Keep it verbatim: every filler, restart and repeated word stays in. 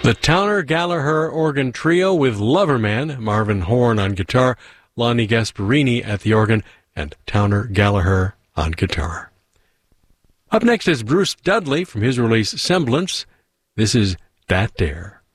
The Towner Gallagher Organ Trio with Loverman, Marvin Horn on guitar, Lonnie Gasparini at the organ, and Towner Gallagher on guitar. Up next is Bruce Dudley from his release Semblance. This is That Dare.